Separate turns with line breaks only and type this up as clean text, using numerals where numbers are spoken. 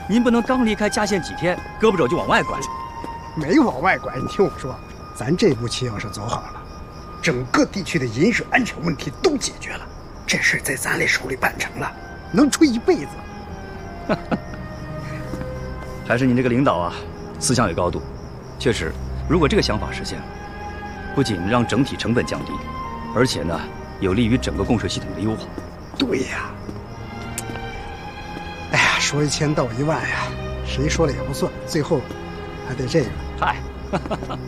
您不能刚离开嘉县几天，胳膊肘就往外拐。
没往外拐，你听我说，咱这步棋要是走好了，整个地区的饮水安全问题都解决了，这事在咱俩手里办成了，能吹一辈子。
还是你这个领导啊，思想有高度。确实，如果这个想法实现了，不仅让整体成本降低，而且呢，有利于整个供水系统的优化。
对呀。哎呀，说1000道1万呀，谁说了也不算，最后还得这个。
嗨。